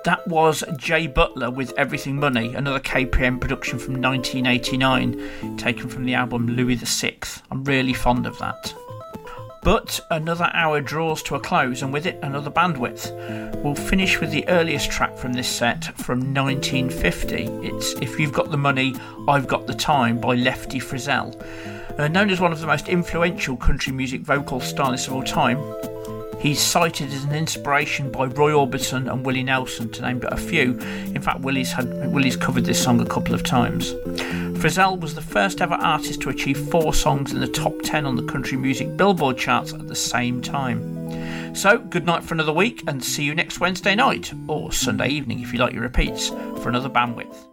That was Jay Butler with Everything Money, another KPM production from 1989, taken from the album Louis VI. I'm really fond of that. But another hour draws to a close, and with it another bandwidth. We'll finish with the earliest track from this set from 1950. It's If You've Got the Money, I've Got the Time by Lefty Frizzell. Known as one of the most influential country music vocal stylists of all time, he's cited as an inspiration by Roy Orbison and Willie Nelson, to name but a few. In fact, Willie's covered this song a couple of times. Frizzell was the first ever artist to achieve 4 songs in the top 10 on the country music Billboard charts at the same time. So, good night for another week, and see you next Wednesday night, or Sunday evening if you like your repeats, for another Bandwidth.